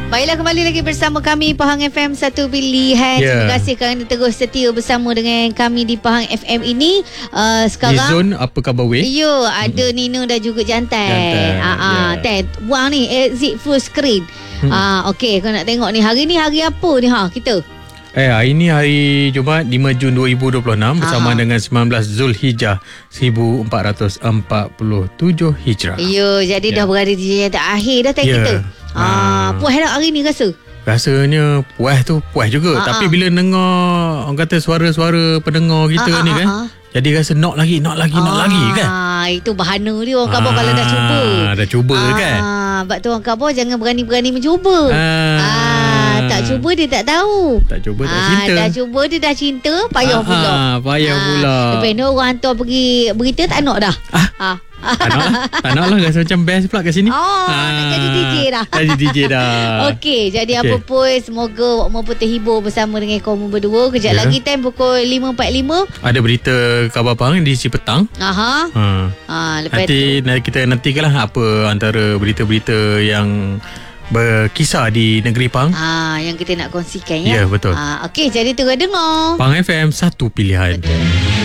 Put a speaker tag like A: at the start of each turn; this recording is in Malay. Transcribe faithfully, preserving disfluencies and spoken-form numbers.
A: Baiklah, kembali lagi bersama kami Pahang F M Satu Pilihan.
B: yeah.
A: Terima kasih kerana terus setia bersama dengan kami di Pahang F M ini. uh, Sekarang
B: Di zon apa khabar weh?
A: Yo, ada mm-hmm. Nino dan juga Jantan,
B: Jantan
A: ah, ah,
B: yeah.
A: Ten, buang ni exit full screen. hmm. ah, Okey, kau nak tengok ni. Hari ni hari apa ni ha kita?
B: Eh, hari ni hari Jumaat lima Jun dua ribu dua puluh enam bersama Aha. dengan sembilan belas Zulhijjah seribu empat ratus empat puluh tujuh Hijrah.
A: Yo, jadi yeah. dah berada di jejak akhir dah time yeah. kita. Ah, puas tak hari ni rasa?
B: Rasanya puas tu puas juga.
A: Ah,
B: Tapi
A: ah.
B: bila dengar orang kata suara-suara pendengar kita
A: ah,
B: ni
A: ah,
B: kan,
A: ah.
B: jadi rasa nak lagi, nak lagi, ah, nak lagi kan.
A: Ah, itu bahana dia orang khabar kalau dah cuba.
B: Dah cuba
A: ah,
B: kan.
A: Sebab tu orang khabar jangan berani-berani mencuba.
B: Ah.
A: ah, tak cuba dia tak tahu.
B: Tak cuba tak
A: ah,
B: cinta.
A: Dah cuba dia dah cinta, payah
B: ah,
A: pula.
B: Ah, payah ah, pula.
A: Lepas ni orang hantar pergi berita tak nak dah.
B: Ah.
A: ah.
B: Tak nak lah. Tak nak lah. Rasa macam best pula kat sini.
A: Oh, ah, nak jadi D J dah.
B: Jadi D J dah.
A: Okey, jadi okay. apa pun semoga maupun terhibur bersama dengan kamu berdua. Kejap yeah. lagi time pukul lima empat puluh lima
B: ada berita khabar Pahang di si petang.
A: Aha.
B: Ha.
A: Ah, lepas
B: nanti tu kita nantikanlah apa antara berita-berita yang berkisar di negeri Pahang.
A: Ah, yang kita nak kongsikan ya.
B: Ya, betul.
A: Ah, okey, jadi terus dengar.
B: Pahang F M Satu Pilihan.
A: Betul.